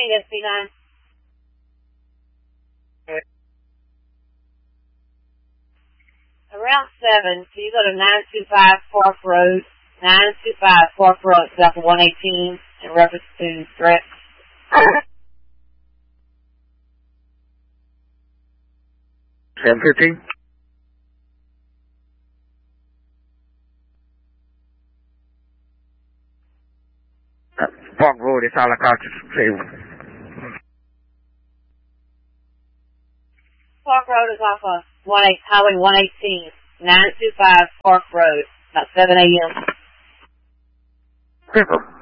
SB9. Around 7, so you go to 925 Park Road, 925 Park Road, south of 118, in reference to threats. 715. Park Road is all I got to say. Park Road is off of Highway 118, 925 Park Road, about 7 a.m. Simple.